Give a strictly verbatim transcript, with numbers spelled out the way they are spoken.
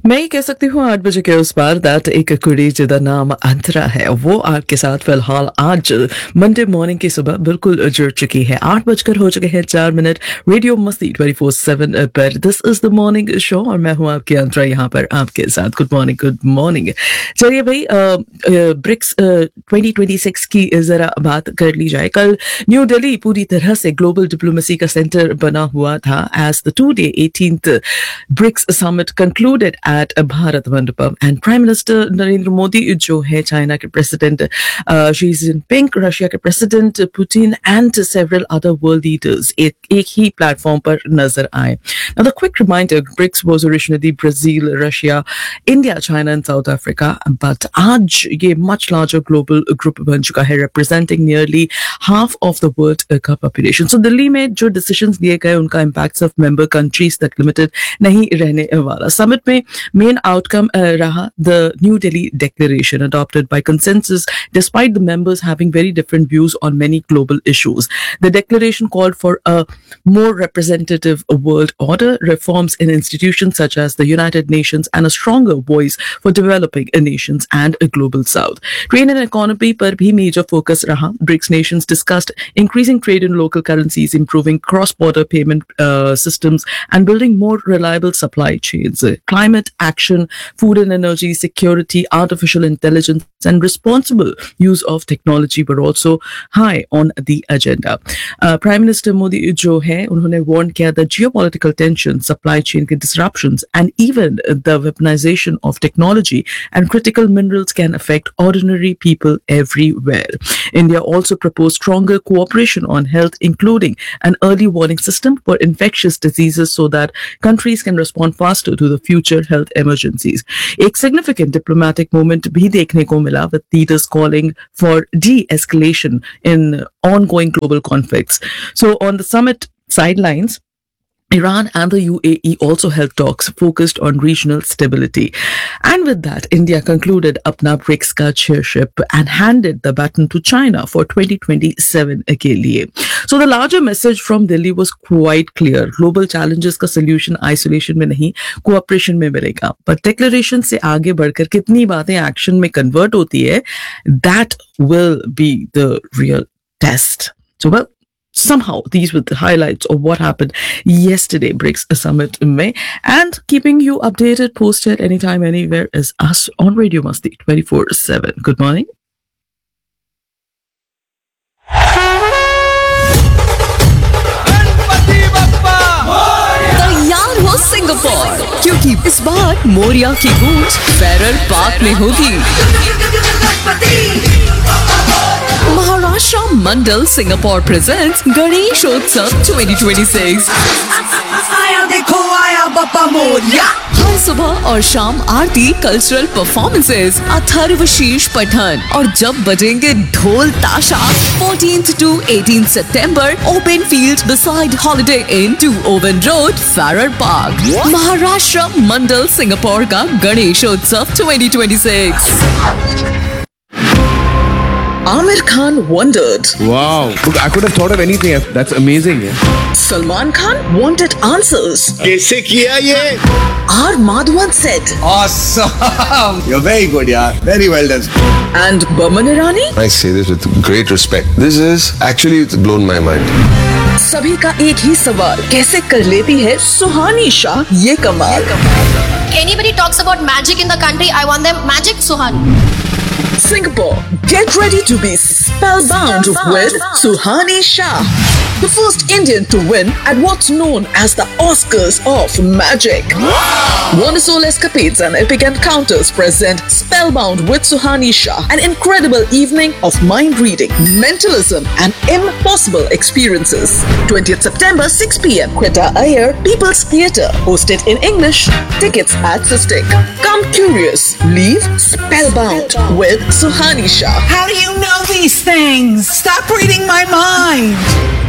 मैं ये कह सकती हूँ आठ बजे के उस पार दैट एक कुड़ी जिदा नाम अंतरा है वो आपके साथ फिलहाल आज मंडे मॉर्निंग की सुबह बिल्कुल जुड़ चुकी है। आठ बजकर हो चुके हैं चार मिनट। रेडियो मस्ती ट्वेंटी फोर सेवन पर this is the morning show और मैं हूँ आपकी अंतरा यहाँ पर आपके साथ। Good morning good morning. चलिए भाई, ब्रिक्स ट्वेंटी ट्वेंटी सिक्स की जरा बात कर ली जाए। कल न्यू दिल्ली पूरी तरह से ग्लोबल डिप्लोमेसी का सेंटर बना हुआ था as the two day eighteenth BRICS summit concluded at Bharat Mandapam and Prime Minister Narendra Modi जो है चाइना के प्रेसिडेंट शी जिनपिंग, रशिया के president Putin and several other world leaders एक एक ही प्लेटफॉर्म पर नजर आए। Now the quick reminder, BRICS was originally Brazil, Russia, India, China and South Africa, but आज ये much larger global group बन चुका है representing nearly half of the world का population. So दिल्ली में जो decisions लिए गए उनका impact of member countries तक limited नहीं रहने वाला। Summit में main outcome uh, raha the New Delhi Declaration adopted by consensus despite the members having very different views on many global issues. The declaration called for a more representative world order, reforms in institutions such as the United Nations and a stronger voice for developing nations and a global south. Trade and economy par bhi major focus raha. BRICS nations discussed increasing trade in local currencies, improving cross-border payment uh, systems and building more reliable supply chains. Climate action, food and energy security, artificial intelligence and responsible use of technology were also high on the agenda. Uh, Prime Minister Modi जो है उन्होंने warn किया the geopolitical tension, supply chain disruptions and even the weaponization of technology and critical minerals can affect ordinary people everywhere. India also proposed stronger cooperation on health, including an early warning system for infectious diseases so that countries can respond faster to the future health emergencies. एक significant diplomatic moment भी देखने को मिला with leaders calling for de-escalation in ongoing global conflicts. So on the summit sidelines, Iran and the U A E also held talks focused on regional stability. And with that, India concluded Apna BRICS ka chairship and handed the baton to China for twenty twenty-seven ke liye. So the larger message from Delhi was quite clear. Global challenges ka solution isolation mein nahi, cooperation mein milega. But declaration se aage badhkar kitni baatein action mein convert hoti hai, that will be the real test. So well, somehow these were the highlights of what happened yesterday BRICS Summit May, and keeping you updated, posted anytime, anywhere is us on Radio Masti twenty-four seven. Good morning. तैयार हो Singapore, क्योंकि इस बार मोरिया की गूंज Ferrer park में होगी। Maharashtra Mandal Singapore presents Ganeshotsav twenty twenty-six. हर सुबह और शाम आरती, कल्चरल परफॉर्मेंसेस, अथर्वशीष पठन और जब बजेंगे ढोल ताशा। fourteenth to eighteenth September, open field beside Holiday Inn to Owen Road, Farrer Park. Maharashtra Mandal Singapore का Ganeshotsav twenty twenty-six. Amir Khan wondered. Wow, look, I could have thought of anything. That's amazing. Yeah. Salman Khan wanted answers. कैसे किया ये? R. Madhavan said. Awesome. You're very good, yeah. Very well done. And Boman Irani? I say this with great respect. This is actually it's blown my mind. सभी का एक ही सवाल, कैसे कर लेती है सुहानी शाह ये कमाल? Anybody talks about magic in the country, I want them magic Suhani. Singapore, get ready to be spellbound with Suhani Shah, the first Indian to win at what's known as the Oscars of Magic. Wonderful escapades and epic encounters present Spellbound with Suhani Shah, an incredible evening of mind reading, mentalism and impossible experiences. twentieth September, six p.m. Quetta Iyer, People's Theatre, hosted in English. Tickets at Sistik. Come curious, leave spellbound with Suhani Shah. How do you know these things? Stop reading my mind.